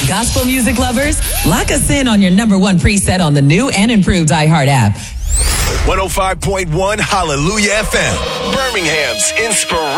Gospel music lovers, lock us in on your number one preset on the new and improved iHeart app. 105.1 Hallelujah FM, Birmingham's inspiration.